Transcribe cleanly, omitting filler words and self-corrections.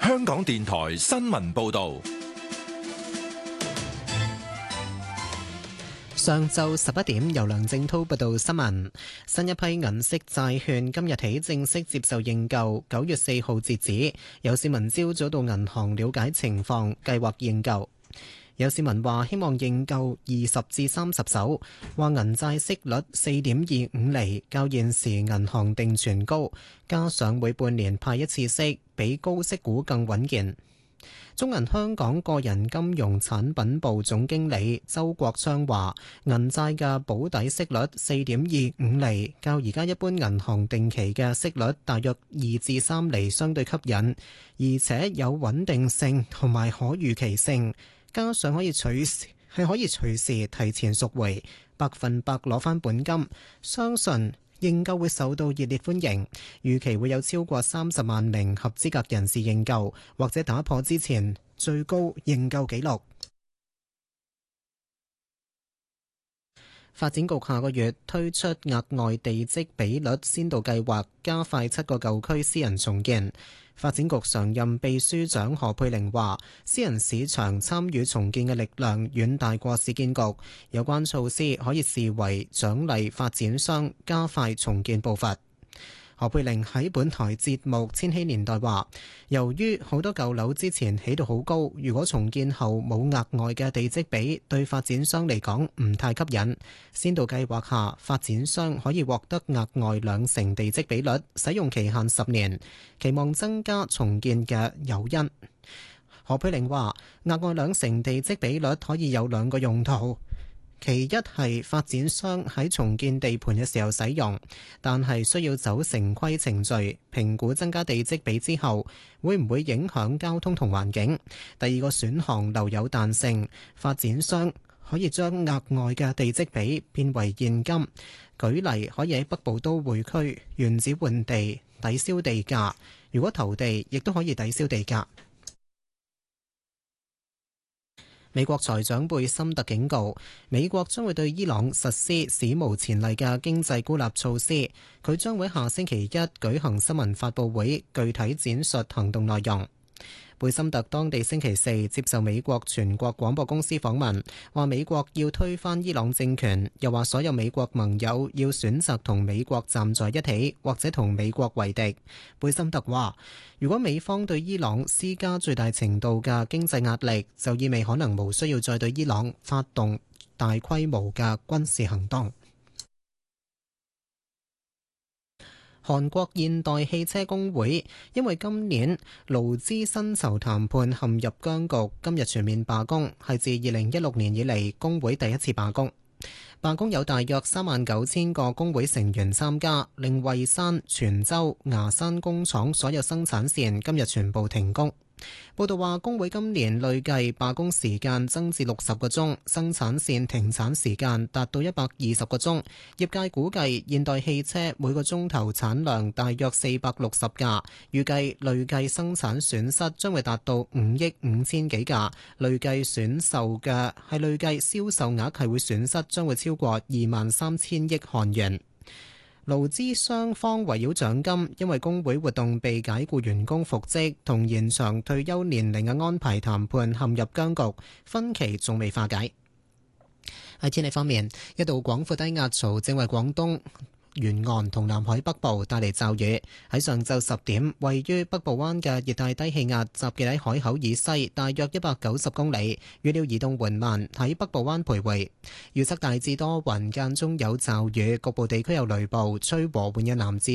香港電台新聞報道。 上晝11點，由梁正滔報道新聞。新一批銀色債券今日起正式接受認購，9月4號截止。有市民朝早到銀行了解情況，計劃認購。有市民話希望認購20至30手，話銀債息率4.25厘，較現時銀行定存高，加上每半年派一次息，比高息股更穩健。中銀香港個人金融產品部總經理周國昌話：銀債嘅保底息率4.25厘，較而家一般銀行定期嘅息率大約2至3厘相對吸引，而且有穩定性同埋可預期性，加上可以隨時提前贖回，100%攞返本金，相信認購會受到熱烈歡迎，預期會有超過30萬名合資格人士認購，或者打破之前最高認購紀錄。發展局下個月推出額外地積比率先導計劃，加快7個舊區私人重建。發展局常任秘書長何佩玲話：私人市場參與重建嘅力量遠大過市建局，有關措施可以視為獎勵發展商加快重建步伐。何佩玲喺本台節目《千禧年代》話，由於好多舊樓之前起到好高，如果重建後冇額外嘅地積比，對發展商嚟講唔太吸引。先導計劃下，發展商可以獲得額外2成地積比率，使用期限10年，期望增加重建嘅誘因。何佩玲話，額外2成地積比率可以有2個用途。其一係發展商喺重建地盤嘅時候使用，但係需要走城規程序，評估增加地積比之後會唔會影響交通同環境。第二個選項留有彈性，發展商可以將額外嘅地積比變為現金，舉例可以喺北部都會區原址換地抵消地價，如果投地亦都可以抵消地價。美國財長貝森特警告，美國將會對伊朗實施史無前例嘅經濟孤立措施。佢將會下星期一舉行新聞發佈會，具體展述行動內容。貝森特當地星期4接受美國全國廣播公司訪問，話美國要推翻伊朗政權，又話所有美國盟友要選擇同美國站在一起，或者同美國為敵。貝森特話，如果美方對伊朗施加最大程度嘅經濟壓力，就意味可能無需要再對伊朗發動大規模嘅軍事行動。韓國現代汽車工會因為今年勞資薪酬談判陷入僵局，今日全面罷工，係自2016年以嚟工會第一次罷工。罷工有大約39000個工會成員參加，令蔚山、全州、牙山工廠所有生產線今日全部停工。報道話，工會今年累計罷工時間增至60個鐘，生產線停產時間達到120個鐘。業界估計現代汽車每個鐘頭產量大約460架，預計累計生產損失將會達到5億5千幾架，累計銷售額係會損失將會超過23000億韓元。勞資雙方圍繞獎金，因為工會活動被解僱員工復職同延長退休年齡嘅安排談判陷入僵局，分歧仲未化解。喺天氣方面，一道廣闊低壓槽正為廣東沿岸同南海北部帶嚟驟雨。喺上晝10點，位於北部灣嘅熱帶低氣壓集結喺海口以西大約190公里，預料移動緩慢，喺北部灣徘徊。預測大致多雲，間中有驟雨，局部地區有雷暴，吹和緩嘅南至